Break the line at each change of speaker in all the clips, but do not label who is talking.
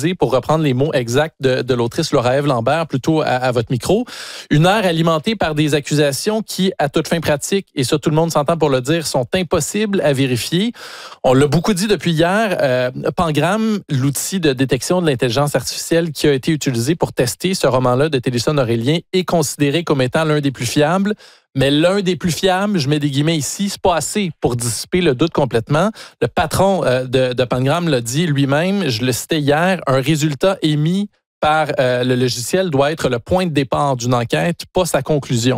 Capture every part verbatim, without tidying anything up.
utilisé, pour reprendre les mots exacts de, de l'autrice Laura-Ève Lambert, plutôt à, à votre micro. Une ère alimentée par des accusations qui, à toute fin pratique, et ça tout le monde s'entend pour le dire, sont impossibles à vérifier. On l'a beaucoup dit depuis hier, euh, Pangram, l'outil de détection de l'intelligence artificielle qui a été utilisé pour tester ce roman-là de Télésphone Aurélien, est considéré comme étant l'un des plus fiables. Mais l'un des plus fiables, je mets des guillemets ici, c'est pas assez pour dissiper le doute complètement. Le patron euh, de, de Pangram l'a dit lui-même, je le citais hier, un résultat émis par euh, le logiciel doit être le point de départ d'une enquête, pas sa conclusion.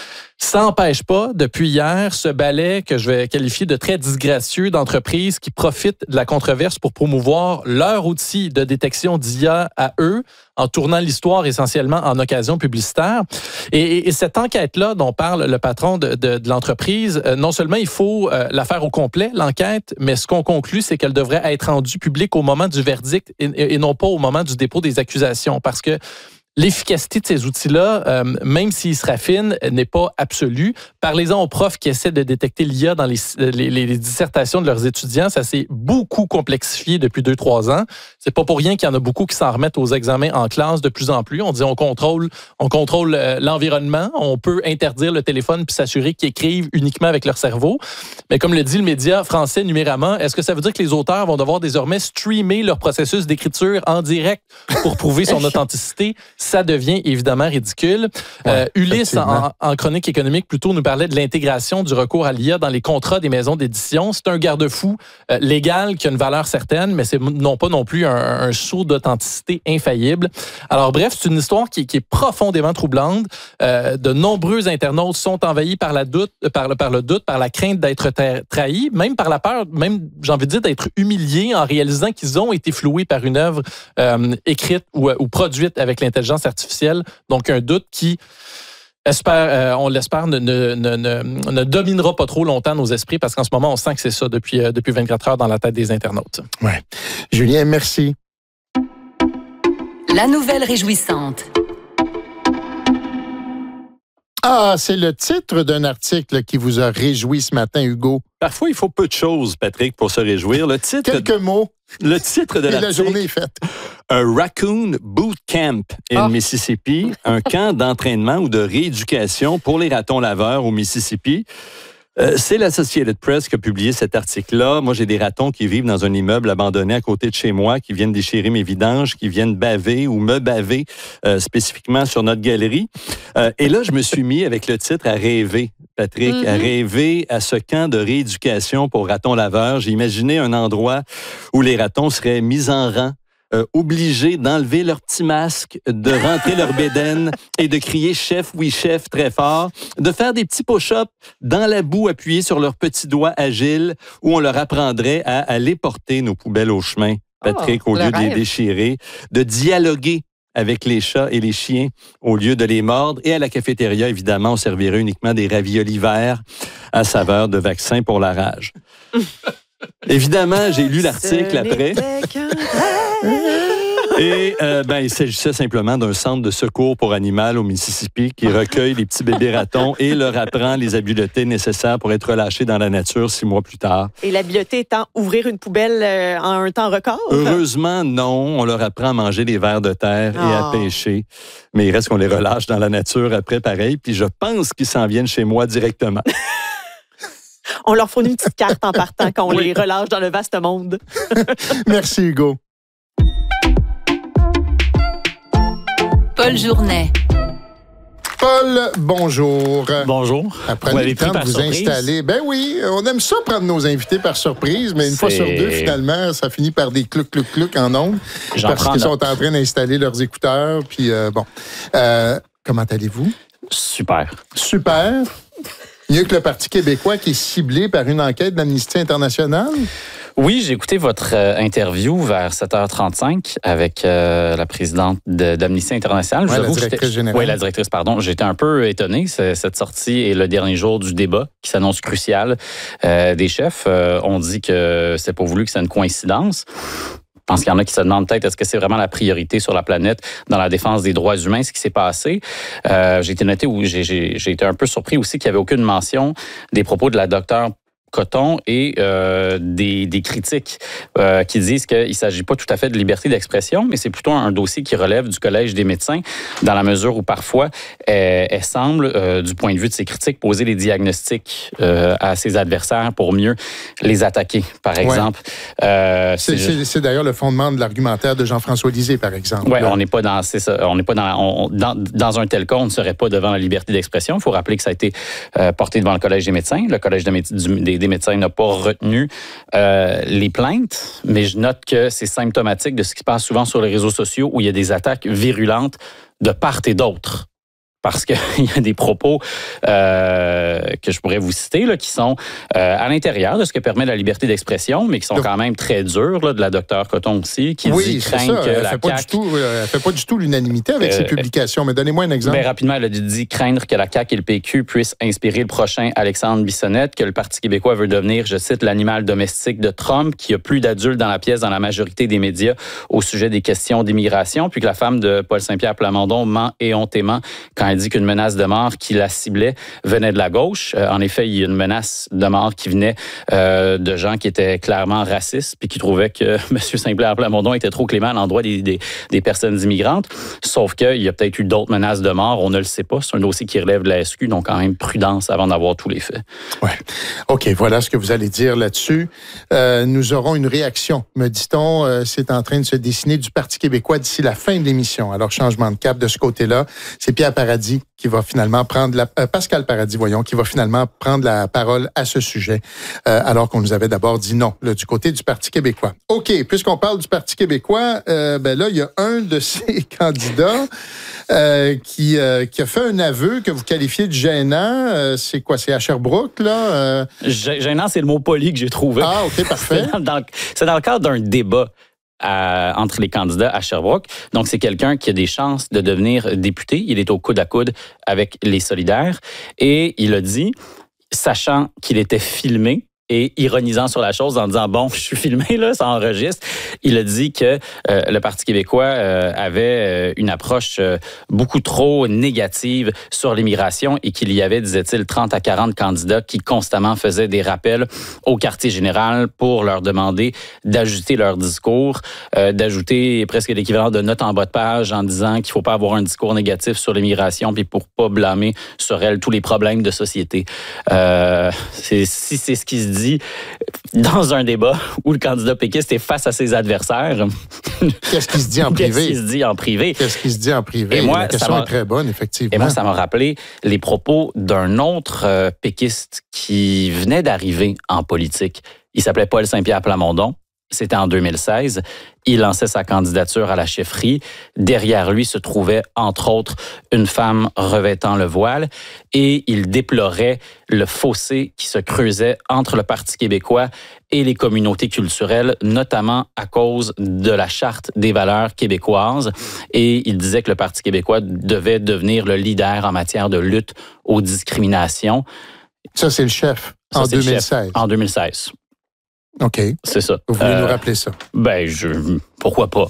Ça n'empêche pas, depuis hier, ce balai que je vais qualifier de très disgracieux d'entreprises qui profitent de la controverse pour promouvoir leur outil de détection d'I A à eux, en tournant l'histoire essentiellement en occasion publicitaire. Et, et cette enquête-là dont parle le patron de, de, de l'entreprise, euh, non seulement il faut euh, la faire au complet, l'enquête, mais ce qu'on conclut, c'est qu'elle devrait être rendue publique au moment du verdict et, et, et non pas au moment du dépôt des accusations. Parce que l'efficacité de ces outils-là, euh, même s'ils se raffinent, n'est pas absolue. Parlez-en aux profs qui essaient de détecter l'I A dans les, les, les dissertations de leurs étudiants. Ça s'est beaucoup complexifié depuis deux, trois ans. C'est pas pour rien qu'il y en a beaucoup qui s'en remettent aux examens en classe de plus en plus. On dit on contrôle, on contrôle euh, l'environnement. On peut interdire le téléphone puis s'assurer qu'ils écrivent uniquement avec leur cerveau. Mais comme le dit le média français Numérama, est-ce que ça veut dire que les auteurs vont devoir désormais streamer leur processus d'écriture en direct pour prouver son authenticité? Ça devient évidemment ridicule. Ouais, euh, Ulysse, en, en chronique économique, plutôt nous parlait de l'intégration du recours à l'I A dans les contrats des maisons d'édition. C'est un garde-fou euh, légal qui a une valeur certaine, mais c'est non pas non plus un, un sceau d'authenticité infaillible. Alors bref, c'est une histoire qui, qui est profondément troublante. Euh, de nombreux internautes sont envahis par, la doute, par, le, par le doute, par la crainte d'être trahis, même par la peur, même, j'ai envie de dire, d'être humiliés en réalisant qu'ils ont été floués par une œuvre euh, écrite ou, ou produite avec l'intelligence artificielle. Donc, un doute qui, espère, euh, on l'espère, ne, ne, ne, ne dominera pas trop longtemps nos esprits parce qu'en ce moment, on sent que c'est ça depuis, euh, depuis vingt-quatre heures dans la tête des internautes.
Oui. Julien, merci.
La nouvelle réjouissante.
Ah, c'est le titre d'un article qui vous a réjoui ce matin, Hugo.
Parfois, il faut peu de choses, Patrick, pour se réjouir. Le titre,
Quelques mots.
Le titre de
Et
l'article.
la journée est faite.
Un Raccoon Boot Camp in
oh.
Mississippi, un camp d'entraînement ou de rééducation pour les ratons laveurs au Mississippi. Euh, c'est l'Associated Press qui a publié cet article-là. Moi, j'ai des ratons qui vivent dans un immeuble abandonné à côté de chez moi, qui viennent déchirer mes vidanges, qui viennent baver ou me baver euh, spécifiquement sur notre galerie. Euh, et là, je me suis mis avec le titre à rêver, Patrick, mm-hmm. à rêver à ce camp de rééducation pour ratons laveurs. J'ai imaginé un endroit où les ratons seraient mis en rang, Euh, obligés d'enlever leur petit masque, de rentrer leur bédaine et de crier « chef, oui, chef » très fort, de faire des petits push-ups dans la boue appuyés sur leurs petits doigts agiles où on leur apprendrait à aller porter nos poubelles au chemin, Patrick, oh, au lieu de les déchirer, de dialoguer avec les chats et les chiens au lieu de les mordre. Et à la cafétéria, évidemment, on servirait uniquement des raviolis verts à saveur de vaccin pour la rage. Évidemment, j'ai lu l'article après. Et euh, ben, il s'agissait simplement d'un centre de secours pour animaux au Mississippi qui recueille les petits bébés ratons et leur apprend les habiletés nécessaires pour être relâchés dans la nature six mois plus tard.
Et l'habileté étant ouvrir une poubelle euh, en un temps record?
Heureusement, non. On leur apprend à manger des vers de terre oh. et à pêcher. Mais il reste qu'on les relâche dans la nature après, pareil. Puis je pense qu'ils s'en viennent chez moi directement.
On leur fournit une petite carte en partant quand on oui. les relâche dans le vaste monde.
Merci, Hugo.
Paul Journet.
Paul, bonjour.
Bonjour.
Après le temps de vous surprise. installer. Ben oui, on aime ça prendre nos invités par surprise, mais une C'est... fois sur deux, finalement, ça finit par des clouc, clouc, clouc en ondes. J'en parce qu'ils note. sont en train d'installer leurs écouteurs. Puis, euh, bon. Euh, comment allez-vous?
Super.
Super. Mieux que le Parti québécois qui est ciblé par une enquête d'Amnesty International?
Oui, j'ai écouté votre euh, interview vers sept heures trente-cinq avec euh, la présidente de, d'Amnesty International.
Oui, la directrice générale.
Oui, la directrice, pardon. J'étais un peu étonné. C'est, cette sortie est le dernier jour du débat qui s'annonce crucial euh, des chefs. Euh, on dit que c'est pas voulu que c'est une coïncidence. Je pense qu'il y en a qui se demandent peut-être est-ce que c'est vraiment la priorité sur la planète dans la défense des droits humains, ce qui s'est passé. Euh, j'ai été noté où j'ai, j'ai, j'ai été un peu surpris aussi qu'il n'y avait aucune mention des propos de la docteure Coton et euh, des, des critiques euh, qui disent qu'il ne s'agit pas tout à fait de liberté d'expression, mais c'est plutôt un dossier qui relève du Collège des médecins, dans la mesure où parfois, elle, elle semble, euh, du point de vue de ses critiques, poser des diagnostics euh, à ses adversaires pour mieux les attaquer, par exemple. Ouais. Euh,
c'est, c'est, c'est, c'est d'ailleurs le fondement de l'argumentaire de Jean-François Lisée, par exemple.
Oui, on n'est pas dans, c'est ça, on n'est pas dans, on, dans, dans un tel cas, on ne serait pas devant la liberté d'expression. Il faut rappeler que ça a été euh, porté devant le Collège des médecins. Le Collège de méde- du, des, des médecins n'a pas retenu euh, les plaintes, mais je note que c'est symptomatique de ce qui se passe souvent sur les réseaux sociaux où il y a des attaques virulentes de part et d'autre. Parce qu'il y a des propos euh, que je pourrais vous citer là, qui sont euh, à l'intérieur de ce que permet la liberté d'expression, mais qui sont Donc, quand même très durs, là, de la docteure Coton aussi, qui
oui,
dit craindre que
elle
la
fait pas
C A Q...
Du tout, elle ne fait pas du tout l'unanimité avec euh, ses publications, mais donnez-moi un exemple.
Bien rapidement, elle a dit craindre que la C A Q et le P Q puissent inspirer le prochain Alexandre Bissonnette, que le Parti québécois veut devenir, je cite, l'animal domestique de Trump, qu'il y a plus d'adultes dans la pièce dans la majorité des médias au sujet des questions d'immigration, puis que la femme de Paul Saint-Pierre Plamondon ment éhontément quand elle dit qu'une menace de mort qui la ciblait venait de la gauche. Euh, en effet, il y a une menace de mort qui venait euh, de gens qui étaient clairement racistes puis qui trouvaient que M. Saint-Pierre Plamondon était trop clément à l'endroit des, des, des personnes immigrantes. Sauf qu'il y a peut-être eu d'autres menaces de mort. On ne le sait pas. C'est un dossier qui relève de la S Q, donc quand même prudence avant d'avoir tous les faits.
Oui. OK, voilà ce que vous allez dire là-dessus. Euh, nous aurons une réaction, me dit-on. Euh, c'est en train de se dessiner du Parti québécois d'ici la fin de l'émission. Alors, changement de cap de ce côté-là. C'est Pierre Paradis qui va finalement prendre la euh, Pascal Paradis, voyons, qui va finalement prendre la parole à ce sujet, euh, alors qu'on nous avait d'abord dit non, là, du côté du Parti québécois. OK, puisqu'on parle du Parti québécois, euh, ben là, il y a un de ces candidats euh, qui, euh, qui a fait un aveu que vous qualifiez de gênant. Euh, c'est quoi? C'est à Sherbrooke, là? Euh...
Gênant, c'est le mot poli que j'ai trouvé.
Ah, OK, parfait.
c'est, dans, c'est dans le cadre d'un débat. À, entre les candidats à Sherbrooke. Donc, c'est quelqu'un qui a des chances de devenir député. Il est au coude à coude avec les solidaires. Et il a dit, sachant qu'il était filmé, et ironisant sur la chose en disant, bon, je suis filmé, là, ça enregistre. Il a dit que euh, le Parti québécois euh, avait euh, une approche euh, beaucoup trop négative sur l'immigration et qu'il y avait, disait-il, trente à quarante candidats qui constamment faisaient des rappels au quartier général pour leur demander d'ajuster leur discours, euh, d'ajouter presque l'équivalent de notes en bas de page en disant qu'il ne faut pas avoir un discours négatif sur l'immigration puis pour pas blâmer sur elle tous les problèmes de société. Euh, c'est, si c'est ce qui se dit dans un débat où le candidat péquiste est face à ses adversaires.
Qu'est-ce qui se dit en privé?
Qu'est-ce qui se dit en privé?
Qu'est-ce qui se dit en privé?
Et moi,
la question est très bonne, effectivement.
Et moi, ça m'a rappelé les propos d'un autre euh, péquiste qui venait d'arriver en politique. Il s'appelait Paul Saint-Pierre Plamondon. C'était en deux mille seize. Il lançait sa candidature à la chefferie. Derrière lui se trouvait, entre autres, une femme revêtant le voile. Et il déplorait le fossé qui se creusait entre le Parti québécois et les communautés culturelles, notamment à cause de la Charte des valeurs québécoises. Et il disait que le Parti québécois devait devenir le leader en matière de lutte aux discriminations.
Ça, c'est le chef Ça, en deux mille seize.
Chef en deux mille seize.
OK.
C'est ça.
Vous voulez
euh,
nous rappeler ça?
Ben, je... Pourquoi pas?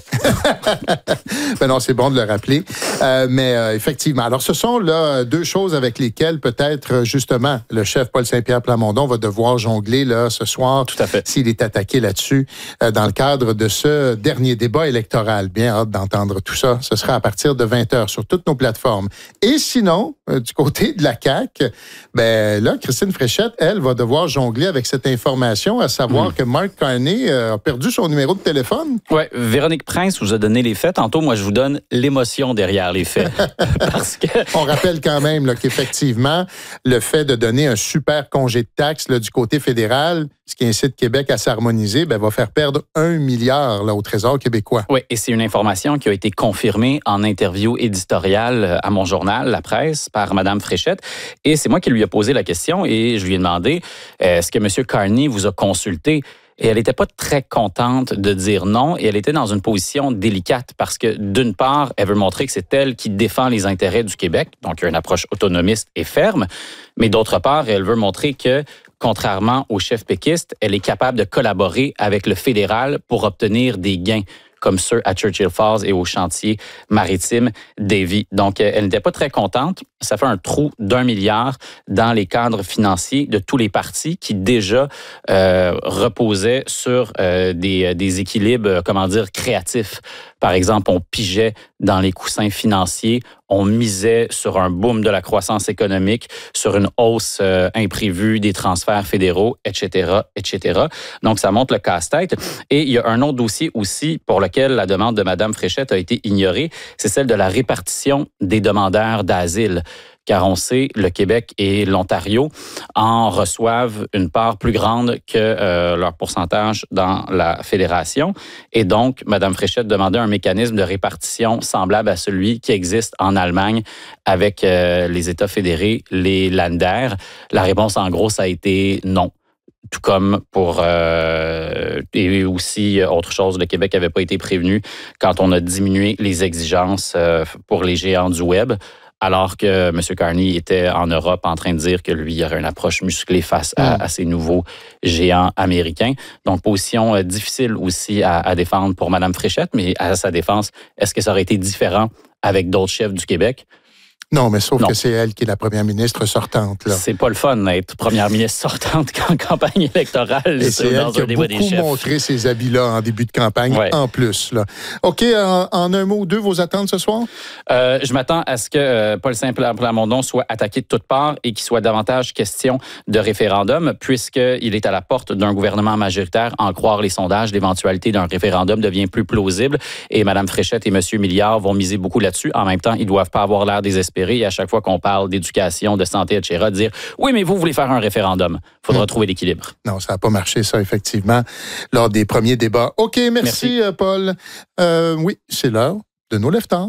ben non, c'est bon de le rappeler. Euh, mais euh, effectivement, alors ce sont là deux choses avec lesquelles peut-être justement le chef Paul Saint-Pierre Plamondon va devoir jongler là ce soir.
Tout à fait.
S'il est attaqué là-dessus euh, dans le cadre de ce dernier débat électoral. Bien hâte d'entendre tout ça. Ce sera à partir de vingt heures sur toutes nos plateformes. Et sinon, euh, du côté de la C A Q, ben là, Christine Fréchette, elle, va devoir jongler avec cette information, à savoir mmh. que Mark Carney euh, a perdu son numéro de téléphone.
Oui, Véronique Prince vous a donné les faits. Tantôt, moi, je vous donne l'émotion derrière les faits. Parce que...
On rappelle quand même là, qu'effectivement, le fait de donner un super congé de taxes là, du côté fédéral, ce qui incite Québec à s'harmoniser, ben, va faire perdre un milliard là, au Trésor québécois.
Oui, et c'est une information qui a été confirmée en interview éditoriale à mon journal, La Presse, par Mme Fréchette. Et c'est moi qui lui ai posé la question et je lui ai demandé, est-ce que M. Carney vous a consulté? Et elle n'était pas très contente de dire non et elle était dans une position délicate parce que, d'une part, elle veut montrer que c'est elle qui défend les intérêts du Québec, donc il y a une approche autonomiste et ferme, mais d'autre part, elle veut montrer que, contrairement au chef péquiste, elle est capable de collaborer avec le fédéral pour obtenir des gains comme ceux à Churchill Falls et au chantier maritime Davie. Donc, elle n'était pas très contente. Ça fait un trou d'un milliard dans les cadres financiers de tous les partis qui déjà euh, reposaient sur euh, des, des équilibres, comment dire, créatifs. Par exemple, on pigeait dans les coussins financiers, on misait sur un boom de la croissance économique, sur une hausse euh, imprévue des transferts fédéraux, et cetera, et cetera. Donc, ça montre le casse-tête. Et il y a un autre dossier aussi pour lequel la demande de Mme Fréchette a été ignorée, c'est celle de la répartition des demandeurs d'asile. Car on sait, le Québec et l'Ontario en reçoivent une part plus grande que euh, leur pourcentage dans la fédération. Et donc, Mme Fréchette demandait un mécanisme de répartition semblable à celui qui existe en Allemagne avec euh, les États fédérés, les Länder. La réponse, en gros, ça a été non. Tout comme pour, euh, et aussi autre chose, le Québec n'avait pas été prévenu quand on a diminué les exigences euh, pour les géants du web. Alors que M. Carney était en Europe en train de dire que lui, il y aurait une approche musclée face à, à ces nouveaux géants américains. Donc, position euh, difficile aussi à, à défendre pour Mme Fréchette, mais à sa défense, est-ce que ça aurait été différent avec d'autres chefs du Québec?
Non, mais sauf
non.
que c'est elle qui est la première ministre sortante. Là.
C'est pas le fun d'être première ministre sortante en campagne électorale.
Et c'est elle qui a beaucoup montré ses habits-là en début de campagne, ouais. en plus. Là. OK, en, en un mot ou deux, vos attentes ce soir?
Euh, je m'attends à ce que euh, Paul Saint-Plamondon soit attaqué de toutes parts et qu'il soit davantage question de référendum, puisqu'il est à la porte d'un gouvernement majoritaire. En croire les sondages, l'éventualité d'un référendum devient plus plausible. Et Mme Fréchette et M. Milliard vont miser beaucoup là-dessus. En même temps, ils ne doivent pas avoir l'air désespérés. Et à chaque fois qu'on parle d'éducation, de santé, et cetera, dire « Oui, mais vous voulez faire un référendum. » Il faudra mmh. trouver l'équilibre.
Non, ça n'a pas marché, ça, effectivement, lors des premiers débats. OK, merci, merci. Paul. Euh, oui, c'est l'heure de nos lève-tard.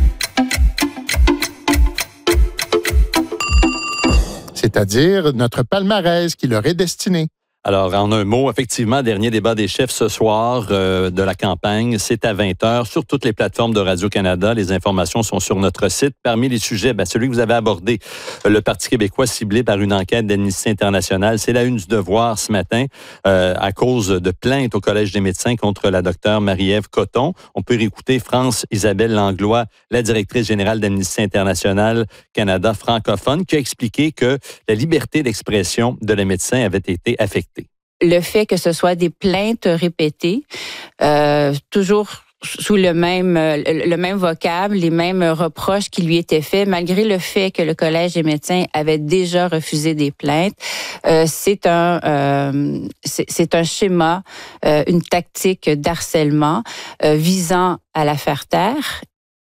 C'est-à-dire notre palmarès qui leur est destiné.
Alors, en un mot, effectivement, dernier débat des chefs ce soir euh, de la campagne, c'est à vingt heures sur toutes les plateformes de Radio-Canada. Les informations sont sur notre site. Parmi les sujets, ben, celui que vous avez abordé, le Parti québécois ciblé par une enquête d'Amnesty International, c'est la une du Devoir ce matin euh, à cause de plaintes au Collège des médecins contre la docteure Marie-Ève Cotton. On peut réécouter France-Isabelle Langlois, la directrice générale d'Amnesty International Canada francophone, qui a expliqué que la liberté d'expression de les médecins avait été affectée.
Le fait que ce soit des plaintes répétées, euh, toujours sous le même le même vocable, les mêmes reproches qui lui étaient faits, malgré le fait que le Collège des médecins avait déjà refusé des plaintes, euh, c'est un euh, c'est, c'est un schéma, euh, une tactique d'harcèlement euh, visant à la faire taire.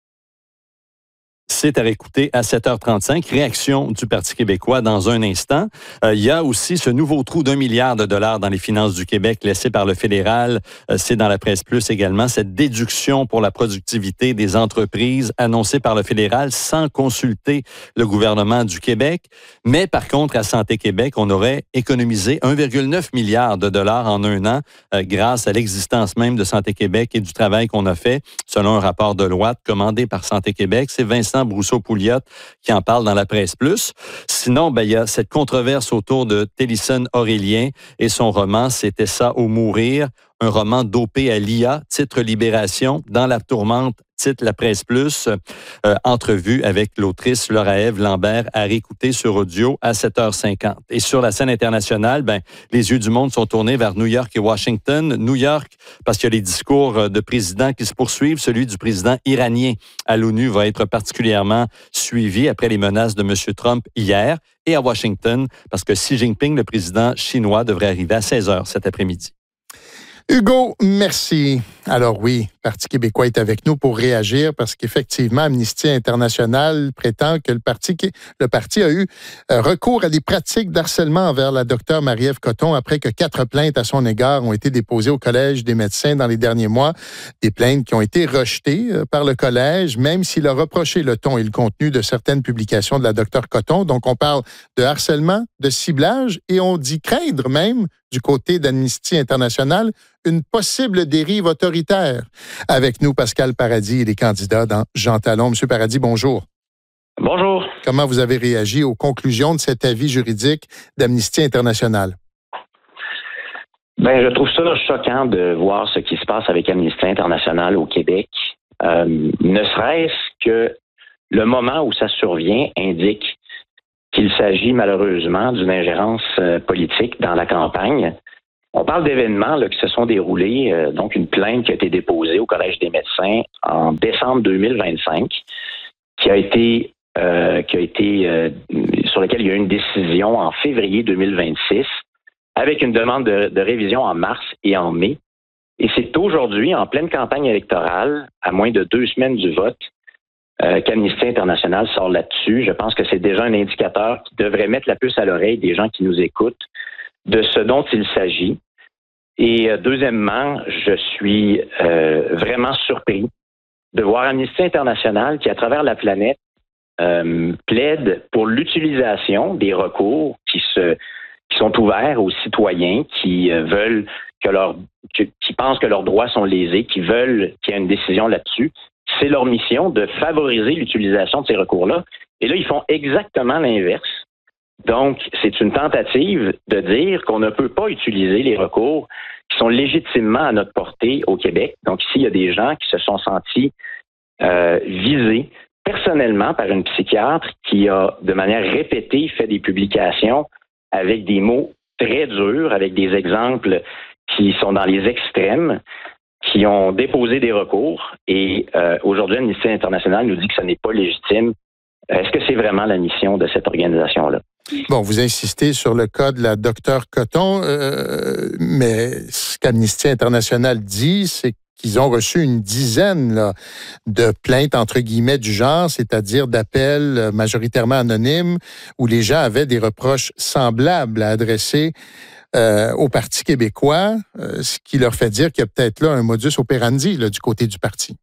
C'est à réécouter à sept heures trente-cinq. Réaction du Parti québécois dans un instant. Euh, il y a aussi ce nouveau trou d'un milliard de dollars dans les finances du Québec laissé par le fédéral. Euh, c'est dans la presse plus également. Cette déduction pour la productivité des entreprises annoncée par le fédéral sans consulter le gouvernement du Québec. Mais par contre, à Santé Québec, on aurait économisé un virgule neuf milliard de dollars en un an euh, grâce à l'existence même de Santé Québec et du travail qu'on a fait, selon un rapport de loi commandé par Santé Québec. C'est Vincent Brousseau-Pouliot qui en parle dans la presse plus. Sinon, ben, il y a cette controverse autour de Télison Aurélien et son roman « C'était ça ou mourir », un roman dopé à l'I A, titre Libération, dans la tourmente, titre La Presse Plus, euh, entrevue avec l'autrice Laura-Ève Lambert à réécouter sur audio à sept heures cinquante. Et sur la scène internationale, ben, les yeux du monde sont tournés vers New York et Washington. New York, parce qu'il y a les discours de présidents qui se poursuivent. Celui du président iranien à l'ONU va être particulièrement suivi après les menaces de M. Trump hier. Et à Washington, parce que Xi Jinping, le président chinois, devrait arriver à seize heures cet après-midi.
Hugo, merci. Alors oui, le Parti québécois est avec nous pour réagir parce qu'effectivement, Amnesty International prétend que le parti, le parti a eu recours à des pratiques d'harcèlement envers la docteure Marie-Ève Cotton après que quatre plaintes à son égard ont été déposées au Collège des médecins dans les derniers mois. Des plaintes qui ont été rejetées par le Collège, même s'il a reproché le ton et le contenu de certaines publications de la docteure Cotton. Donc, on parle de harcèlement, de ciblage et on dit craindre même du côté d'Amnesty International, une possible dérive autoritaire. Avec nous, Pascal Paradis, il est candidat dans Jean Talon. Monsieur Paradis, bonjour.
Bonjour.
Comment vous avez réagi aux conclusions de cet avis juridique d'Amnesty International?
Ben, je trouve ça choquant de voir ce qui se passe avec Amnesty International au Québec. Euh, ne serait-ce que le moment où ça survient indique qu'il s'agit malheureusement d'une ingérence euh, politique dans la campagne. On parle d'événements là, qui se sont déroulés, euh, donc une plainte qui a été déposée au Collège des médecins en décembre deux mille vingt-cinq, qui a été, euh, qui a été euh, sur laquelle il y a eu une décision en février deux mille vingt-six, avec une demande de, de révision en mars et en mai. Et c'est aujourd'hui, en pleine campagne électorale, à moins de deux semaines du vote, euh, qu'Amnesty International sort là-dessus. Je pense que c'est déjà un indicateur qui devrait mettre la puce à l'oreille des gens qui nous écoutent de ce dont il s'agit. Et euh, deuxièmement, je suis euh, vraiment surpris de voir Amnesty International qui, à travers la planète, euh, plaide pour l'utilisation des recours qui se qui sont ouverts aux citoyens qui euh, veulent que leur que, qui pensent que leurs droits sont lésés, qui veulent qu'il y ait une décision là-dessus. C'est leur mission de favoriser l'utilisation de ces recours-là. Et là, ils font exactement l'inverse. Donc, c'est une tentative de dire qu'on ne peut pas utiliser les recours qui sont légitimement à notre portée au Québec. Donc, ici, il y a des gens qui se sont sentis euh, visés personnellement par une psychiatre qui a, de manière répétée, fait des publications avec des mots très durs, avec des exemples qui sont dans les extrêmes, qui ont déposé des recours. Et euh, aujourd'hui, Amnesty International nous dit que ce n'est pas légitime. Est-ce que c'est vraiment la mission de cette organisation-là?
Bon, vous insistez sur le cas de la docteure Coton, euh, mais ce qu'Amnesty International dit, c'est qu'ils ont reçu une dizaine là, de plaintes, entre guillemets, du genre, c'est-à-dire d'appels majoritairement anonymes, où les gens avaient des reproches semblables à adresser euh, au Parti québécois, euh, ce qui leur fait dire qu'il y a peut-être là un modus operandi là, du côté du parti.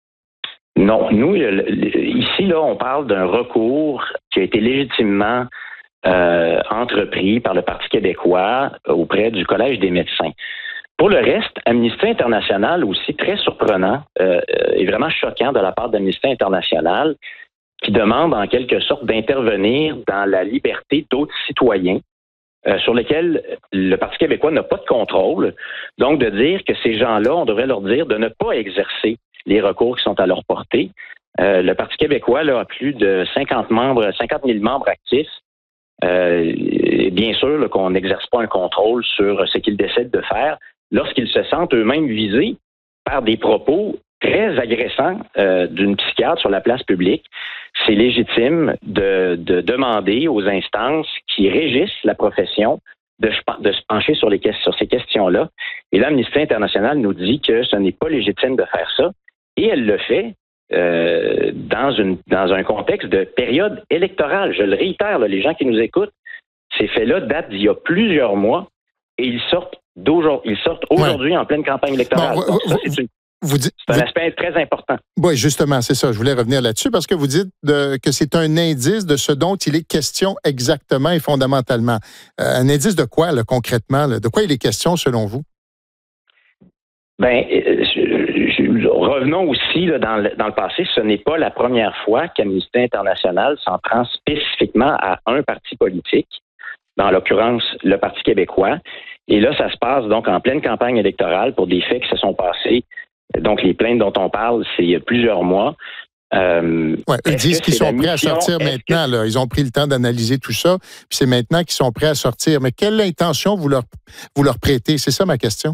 Non, nous, ici, là, on parle d'un recours qui a été légitimement euh, entrepris par le Parti québécois auprès du Collège des médecins. Pour le reste, Amnesty International, aussi très surprenant euh, et vraiment choquant de la part d'Amnesty International, qui demande en quelque sorte d'intervenir dans la liberté d'autres citoyens euh, sur lesquels le Parti québécois n'a pas de contrôle. Donc, de dire que ces gens-là, on devrait leur dire de ne pas exercer les recours qui sont à leur portée. Euh, le Parti québécois là, a plus de cinquante membres, cinquante mille membres actifs. Euh, et bien sûr là, qu'on n'exerce pas un contrôle sur ce qu'ils décident de faire lorsqu'ils se sentent eux-mêmes visés par des propos très agressants euh, d'une psychiatre sur la place publique. C'est légitime de, de demander aux instances qui régissent la profession de, de se pencher sur, les, sur ces questions-là. Et là, Amnesty International nous dit que ce n'est pas légitime de faire ça. Et elle le fait euh, dans, une, dans un contexte de période électorale. Je le réitère, là, les gens qui nous écoutent, ces faits-là datent d'il y a plusieurs mois et ils sortent d'aujourd'hui. Ils sortent aujourd'hui ouais. en pleine campagne électorale. Bon, Donc, ça, c'est, une, vous dites, c'est un vous, aspect très important.
Oui, justement, c'est ça. Je voulais revenir là-dessus parce que vous dites de, que c'est un indice de ce dont il est question exactement et fondamentalement. Euh, un indice de quoi, là, concrètement? Là? De quoi il est question, selon vous?
Bien, revenons aussi là, dans, le, dans le passé, ce n'est pas la première fois qu'Amnesty International s'en prend spécifiquement à un parti politique, dans l'occurrence le Parti québécois. Et là, ça se passe donc en pleine campagne électorale pour des faits qui se sont passés. Donc, les plaintes dont on parle, c'est il y a plusieurs mois.
Euh, ouais, ils disent qu'ils sont prêts mission? à sortir est-ce maintenant. Que... Là. Ils ont pris le temps d'analyser tout ça, puis c'est maintenant qu'ils sont prêts à sortir. Mais quelle intention vous leur, vous leur prêtez? C'est ça ma question.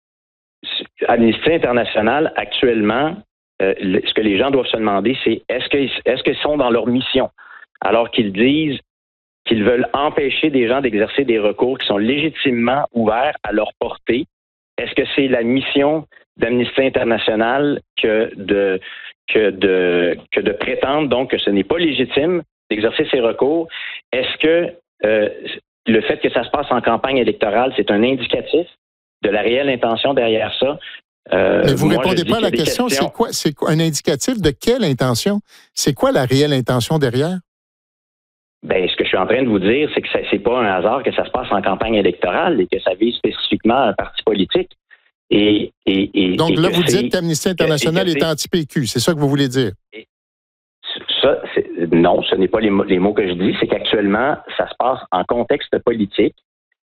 Amnesty International, actuellement, euh, ce que les gens doivent se demander, c'est est-ce qu'ils, est-ce qu'ils sont dans leur mission? Alors qu'ils disent qu'ils veulent empêcher des gens d'exercer des recours qui sont légitimement ouverts à leur portée. Est-ce que c'est la mission d'Amnesty International que de, que de, que de prétendre donc que ce n'est pas légitime d'exercer ces recours? Est-ce que euh, le fait que ça se passe en campagne électorale, c'est un indicatif de la réelle intention derrière ça? Euh,
Mais vous ne répondez pas à la question, questions. c'est quoi, c'est quoi un indicatif de quelle intention? C'est quoi la réelle intention derrière?
Ben, ce que je suis en train de vous dire, c'est que ce n'est pas un hasard que ça se passe en campagne électorale et que ça vise spécifiquement un parti politique. Et, et, et,
Donc
et
là, vous dites qu'Amnesty International est anti-P Q, c'est ça que vous voulez dire?
Ça, c'est, non, ce n'est pas les mots, les mots que je dis, c'est qu'actuellement, ça se passe en contexte politique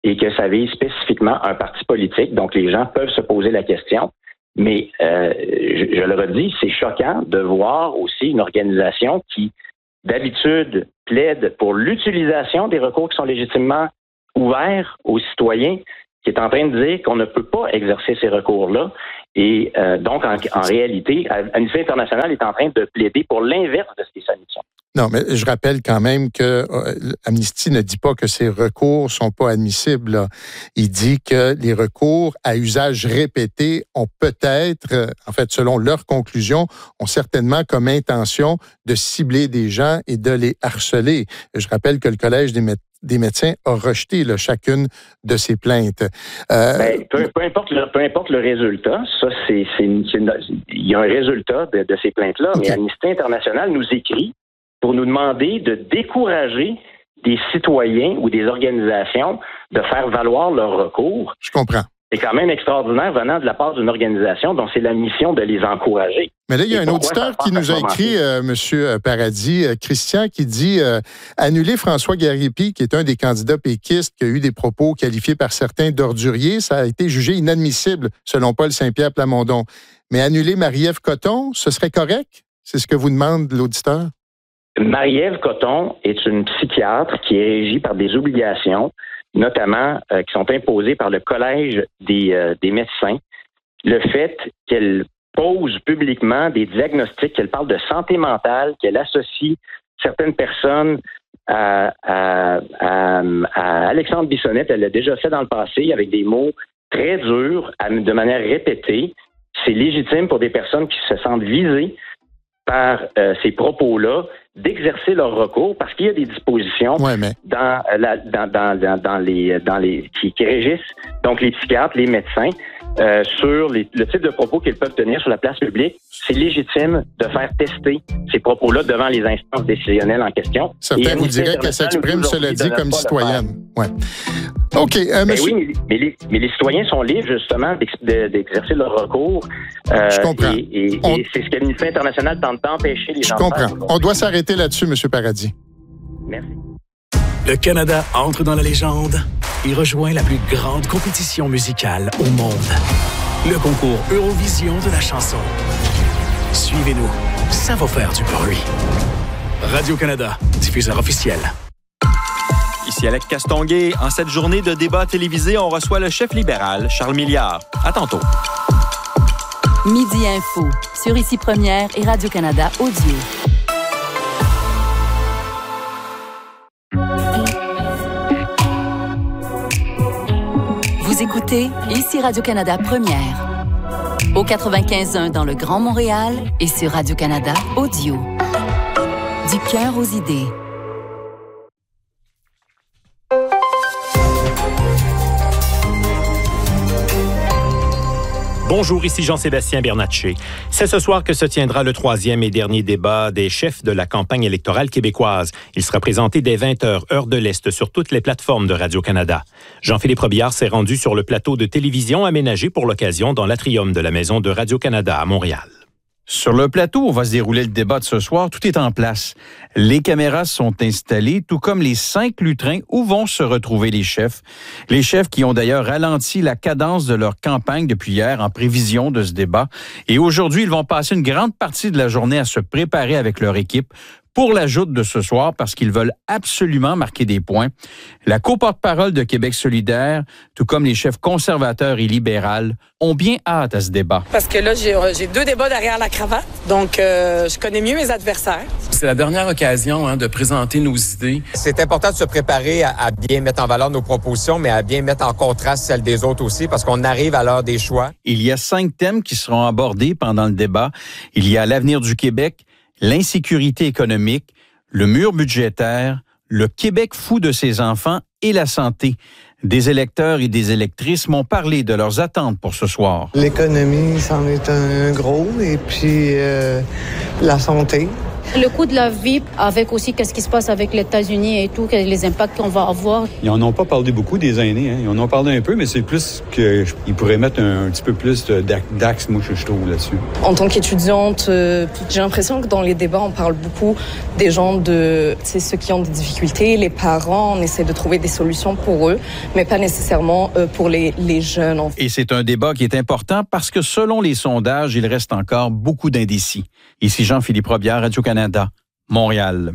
et que ça vise spécifiquement un parti politique. Donc, les gens peuvent se poser la question. Mais, euh, je, je le redis, c'est choquant de voir aussi une organisation qui, d'habitude, plaide pour l'utilisation des recours qui sont légitimement ouverts aux citoyens, qui est en train de dire qu'on ne peut pas exercer ces recours-là. Et euh, donc, en, en réalité, Amnesty International est en train de plaider pour l'inverse de ce qui est sa mission.
Non, mais je rappelle quand même que euh, Amnesty ne dit pas que ces recours sont pas admissibles. Là. Il dit que les recours à usage répété ont peut-être, euh, en fait, selon leurs conclusions, ont certainement comme intention de cibler des gens et de les harceler. Je rappelle que le Collège des médecins des médecins a rejeté là, chacune de ces plaintes.
Euh, ben, peu, peu, importe le, peu importe le résultat, ça, c'est, c'est, une, c'est une, il y a un résultat de, de ces plaintes-là, okay. Mais Amnesty International nous écrit pour nous demander de décourager des citoyens ou des organisations de faire valoir leur recours.
Je comprends.
C'est quand même extraordinaire venant de la part d'une organisation dont c'est la mission de les encourager.
Mais là, il y a un auditeur qui nous a écrit, euh, M. Paradis, euh, Christian, qui dit euh, « Annuler François Garipi, qui est un des candidats péquistes, qui a eu des propos qualifiés par certains d'orduriers, ça a été jugé inadmissible, selon Paul Saint-Pierre Plamondon. Mais annuler Marie-Ève Coton, ce serait correct? » C'est ce que vous demande l'auditeur?
Marie-Ève Coton est une psychiatre qui est régie par des obligations, notamment euh, qui sont imposées par le Collège des, euh, des médecins. Le fait qu'elle pose publiquement des diagnostics, qu'elle parle de santé mentale, qu'elle associe certaines personnes à, à, à, à Alexandre Bissonnette, elle l'a déjà fait dans le passé avec des mots très durs, à, de manière répétée. C'est légitime pour des personnes qui se sentent visées par euh, ces propos-là, d'exercer leur recours parce qu'il y a des dispositions
ouais, mais...
dans, la, dans, dans, dans, dans les, dans les qui, qui régissent donc les psychiatres, les médecins euh, sur les, le type de propos qu'ils peuvent tenir sur la place publique. C'est légitime de faire tester ces propos-là devant les instances décisionnelles en question.
Certains vous diraient qu'elle s'exprime, cela dit, comme citoyenne. Ouais. OK. Euh, monsieur...
Oui, mais, mais, les, mais les citoyens sont libres, justement, d'ex, de, d'exercer leur recours.
Euh, Je comprends.
Et, et, On... et c'est ce que l'Amnesty International tente d'empêcher les gens de faire.
Je comprends. On doit s'arrêter là-dessus, M. Paradis.
Merci.
Le Canada entre dans la légende et rejoint la plus grande compétition musicale au monde. Le concours Eurovision de la chanson. Suivez-nous, ça va faire du bruit. Radio-Canada, diffuseur officiel.
Ici Alex Castonguay. En cette journée de débat télévisé, on reçoit le chef libéral, Charles Milliard. À tantôt.
Midi Info, sur Ici Première et Radio-Canada Audio. Vous écoutez Ici Radio-Canada Première. Au quatre-vingt-quinze point un dans le Grand Montréal et sur Radio-Canada Audio. Du cœur aux idées.
Bonjour, ici Jean-Sébastien Bernatchez. C'est ce soir que se tiendra le troisième et dernier débat des chefs de la campagne électorale québécoise. Il sera présenté dès vingt heures, heure de l'Est, sur toutes les plateformes de Radio-Canada. Jean-Philippe Robillard s'est rendu sur le plateau de télévision aménagé pour l'occasion dans l'atrium de la Maison de Radio-Canada à Montréal.
Sur le plateau où va se dérouler le débat de ce soir, tout est en place. Les caméras sont installées, tout comme les cinq lutrins où vont se retrouver les chefs. Les chefs qui ont d'ailleurs ralenti la cadence de leur campagne depuis hier en prévision de ce débat. Et aujourd'hui, ils vont passer une grande partie de la journée à se préparer avec leur équipe pour la joute de ce soir parce qu'ils veulent absolument marquer des points. La co-porte-parole de Québec solidaire, tout comme les chefs conservateurs et libéraux, ont bien hâte à ce débat.
Parce que là, j'ai, j'ai deux débats derrière la cravate, donc euh, je connais mieux mes adversaires.
C'est la dernière occasion hein, de présenter nos idées.
C'est important de se préparer à, à bien mettre en valeur nos propositions, mais à bien mettre en contraste celles des autres aussi, parce qu'on arrive à l'heure des choix.
Il y a cinq thèmes qui seront abordés pendant le débat. Il y a l'avenir du Québec, l'insécurité économique, le mur budgétaire, le Québec fou de ses enfants et la santé. Des électeurs et des électrices m'ont parlé de leurs attentes pour ce soir.
L'économie, c'en est un gros, et puis euh, la santé. Le coût de la vie, avec aussi qu'est-ce qui se passe avec les États-Unis et tout, les impacts qu'on va avoir.
Ils n'en ont pas parlé beaucoup des aînés. Hein. Ils en ont parlé un peu, mais c'est plus qu'ils pourraient mettre un, un petit peu plus d'axe, moi, je trouve, là-dessus.
En tant qu'étudiante, euh, j'ai l'impression que dans les débats, on parle beaucoup des gens de, tu sais, ceux qui ont des difficultés, les parents, on essaie de trouver des solutions pour eux, mais pas nécessairement euh, pour les, les jeunes. En fait.
Et c'est un débat qui est important parce que selon les sondages, il reste encore beaucoup d'indécis. Ici Jean-Philippe Robillard, Radio-Canada, Montréal.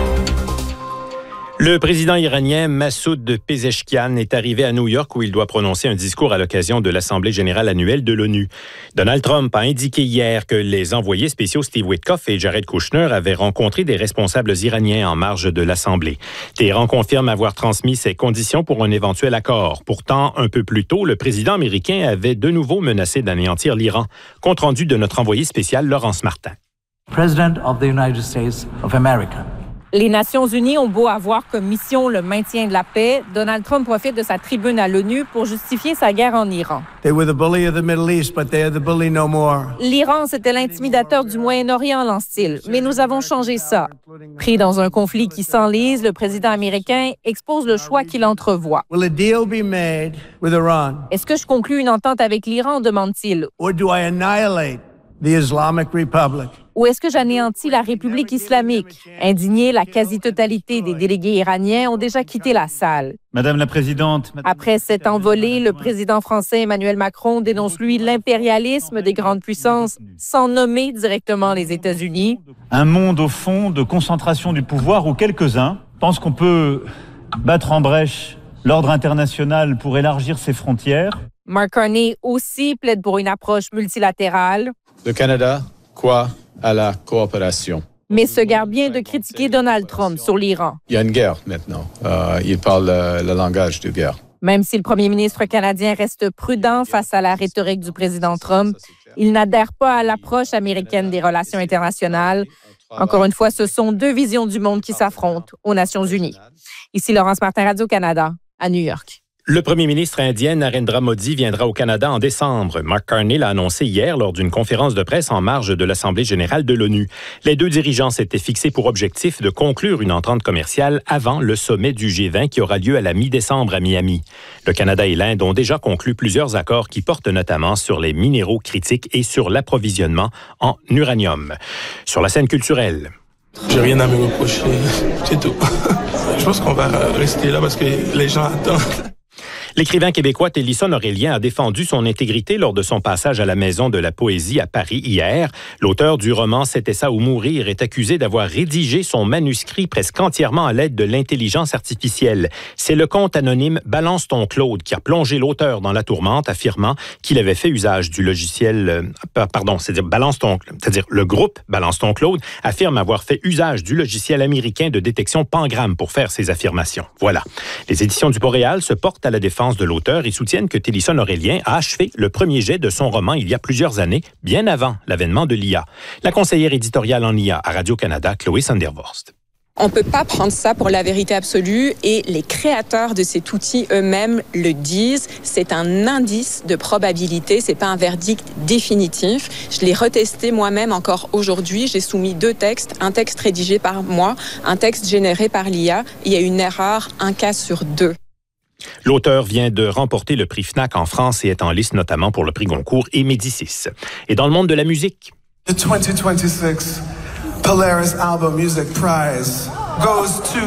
Le président iranien Massoud Pezeshkian est arrivé à New York où il doit prononcer un discours à l'occasion de l'Assemblée générale annuelle de l'ONU. Donald Trump a indiqué hier que les envoyés spéciaux Steve Witkoff et Jared Kushner avaient rencontré des responsables iraniens en marge de l'Assemblée. Téhéran confirme avoir transmis ses conditions pour un éventuel accord. Pourtant, un peu plus tôt, le président américain avait de nouveau menacé d'anéantir l'Iran. Compte rendu de notre envoyé spécial Laurence Martin.
President of the United States of America.
Les Nations unies ont beau avoir comme mission le maintien de la paix, Donald Trump profite de sa tribune à l'ONU pour justifier sa guerre en Iran.
They were the bully of the Middle East, but they are the bully no more.
L'Iran, c'était l'intimidateur du Moyen-Orient, lance-t-il, mais nous avons changé ça. Pris dans un conflit qui s'enlise, le président américain expose le choix qu'il entrevoit.
Will a deal be made with Iran?
Est-ce que je conclus une entente avec l'Iran, demande-t-il?
Or do I annihilate the Islamic Republic?
Ou est-ce que j'anéantis la République islamique? Indignés, la quasi-totalité des délégués iraniens ont déjà quitté la salle.
Madame la Présidente... Madame...
Après cette envolée, le président français Emmanuel Macron dénonce, lui, l'impérialisme des grandes puissances sans nommer directement les États-Unis.
Un monde, au fond, de concentration du pouvoir où quelques-uns pensent qu'on peut battre en brèche l'ordre international pour élargir ses frontières.
Mark Carney aussi plaide pour une approche multilatérale.
Le Canada, quoi? À la coopération.
Mais se garde bien de critiquer Donald Trump sur l'Iran.
Il y a une guerre maintenant. Euh, il parle euh, le langage de guerre.
Même si le premier ministre canadien reste prudent face à la rhétorique du président Trump, il n'adhère pas à l'approche américaine des relations internationales. Encore une fois, ce sont deux visions du monde qui s'affrontent aux Nations unies. Ici Laurence Martin, Radio-Canada, à New York.
Le premier ministre indien Narendra Modi viendra au Canada en décembre. Mark Carney l'a annoncé hier lors d'une conférence de presse en marge de l'Assemblée générale de l'ONU. Les deux dirigeants s'étaient fixés pour objectif de conclure une entente commerciale avant le sommet du G vingt qui aura lieu à la mi-décembre à Miami. Le Canada et l'Inde ont déjà conclu plusieurs accords qui portent notamment sur les minéraux critiques et sur l'approvisionnement en uranium. Sur la scène culturelle...
J'ai rien à me reprocher, c'est tout. Je pense qu'on va rester là parce que les gens attendent.
L'écrivain québécois Télisson Aurélien a défendu son intégrité lors de son passage à la Maison de la Poésie à Paris hier. L'auteur du roman C'était ça ou mourir est accusé d'avoir rédigé son manuscrit presque entièrement à l'aide de l'intelligence artificielle. C'est le compte anonyme Balance ton Claude qui a plongé l'auteur dans la tourmente, affirmant qu'il avait fait usage du logiciel... Euh, pardon, c'est-à-dire Balance ton... C'est-à-dire le groupe Balance ton Claude affirme avoir fait usage du logiciel américain de détection Pangram pour faire ses affirmations. Voilà. Les éditions du Boréal se portent à la défense de l'auteur et soutiennent que Télisson Aurélien a achevé le premier jet de son roman il y a plusieurs années, bien avant l'avènement de l'I A. La conseillère éditoriale en I A à Radio-Canada, Chloé Sandervorst.
On ne peut pas prendre ça pour la vérité absolue et les créateurs de cet outil eux-mêmes le disent. C'est un indice de probabilité, c'est pas un verdict définitif. Je l'ai retesté moi-même encore aujourd'hui. J'ai soumis deux textes, un texte rédigé par moi, un texte généré par l'I A. Il y a une erreur, un cas sur deux.
L'auteur vient de remporter le prix Fnac en France et est en liste notamment pour le prix Goncourt et Médicis. Et dans le monde de la musique...
The twenty twenty-six Polaris Album Music Prize goes to...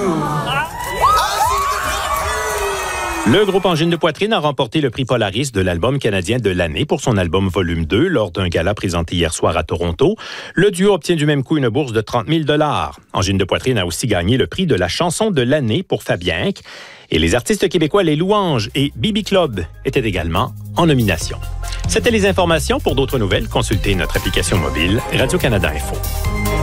Le groupe Angine de Poitrine a remporté le prix Polaris de l'album canadien de l'année pour son album Volume deux lors d'un gala présenté hier soir à Toronto. Le duo obtient du même coup une bourse de trente mille dollars. Angine de Poitrine a aussi gagné le prix de la chanson de l'année pour Fabien. Et les artistes québécois Les Louanges et Bibi Club étaient également en nomination. C'était les informations. Pour d'autres nouvelles, consultez notre application mobile Radio-Canada Info.